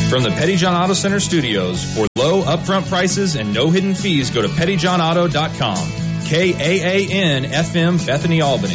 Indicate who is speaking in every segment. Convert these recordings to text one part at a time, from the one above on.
Speaker 1: From the Petty John Auto Center studios, for low upfront prices and no hidden fees, go to pettyjohnauto.com. KAAN FM Bethany, Albany.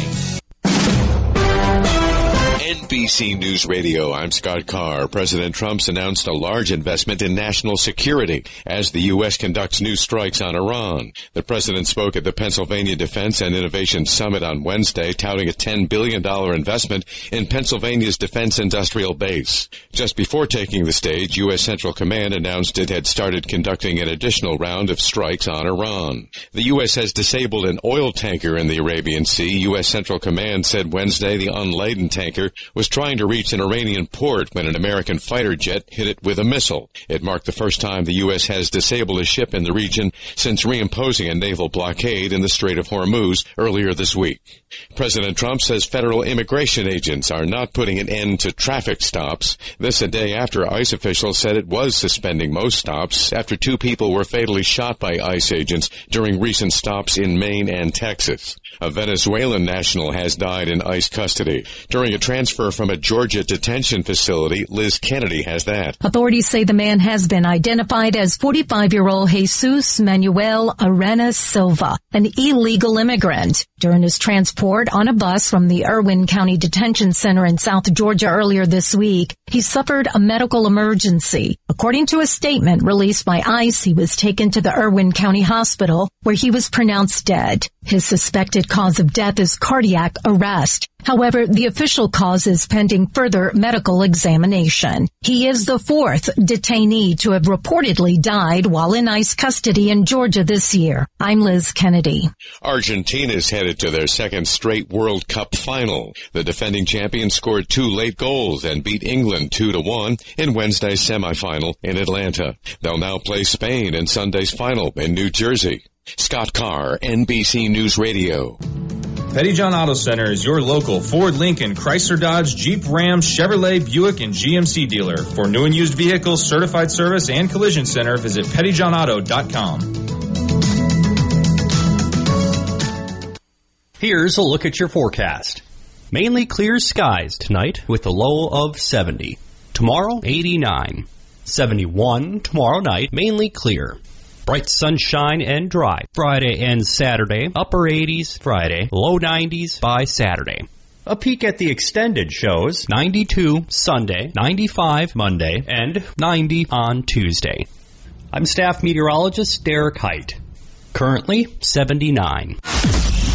Speaker 2: NBC News Radio, I'm Scott Carr. President Trump's announced a large investment in national security as the U.S. conducts new strikes on Iran. The president spoke at the Pennsylvania Defense and Innovation Summit on Wednesday, touting a $10 billion investment in Pennsylvania's defense industrial base. Just before taking the stage, U.S. Central Command announced it had started conducting an additional round of strikes on Iran. The U.S. has disabled an oil tanker in the Arabian Sea. U.S. Central Command said Wednesday the unladen tanker was trying to reach an Iranian port when an American fighter jet hit it with a missile. It marked the first time the U.S. has disabled a ship in the region since reimposing a naval blockade in the Strait of Hormuz earlier this week. President Trump says federal immigration agents are not putting an end to traffic stops. This a day after ICE officials said it was suspending most stops after 2 people were fatally shot by ICE agents during recent stops in Maine and Texas. A Venezuelan national has died in ICE custody. During a transfer from a Georgia detention facility, Liz Kennedy has that.
Speaker 3: Authorities say the man has been identified as 45-year-old Jesus Manuel Arenas Silva, an illegal immigrant. During his transport on a bus from the Irwin County Detention Center in South Georgia earlier this week, he suffered a medical emergency. According to a statement released by ICE, he was taken to the Irwin County Hospital, where he was pronounced dead. His suspected cause of death is cardiac arrest. However, the official cause is pending further medical examination. He is the 4th detainee to have reportedly died while in ICE custody in Georgia this year. I'm Liz Kennedy.
Speaker 2: Argentina is headed to their second straight World Cup final. The defending champions scored 2 late goals and beat England 2-1 in Wednesday's semifinal in Atlanta. They'll now play Spain in Sunday's final in New Jersey. Scott Carr, NBC News Radio.
Speaker 1: Petty John Auto Center is your local Ford, Lincoln, Chrysler, Dodge, Jeep, Ram, Chevrolet, Buick, and GMC dealer. For new and used vehicles, certified service, and collision center, visit pettyjohnauto.com.
Speaker 4: Here's a look at your forecast. Mainly clear skies tonight with a low of 70. Tomorrow, 89. 71 tomorrow night, mainly clear. Bright sunshine and dry Friday and Saturday. Upper 80s Friday, low 90s by Saturday. A peek at the extended shows 92 Sunday, 95 Monday, and 90 on Tuesday. I'm staff meteorologist Derek Height. Currently 79.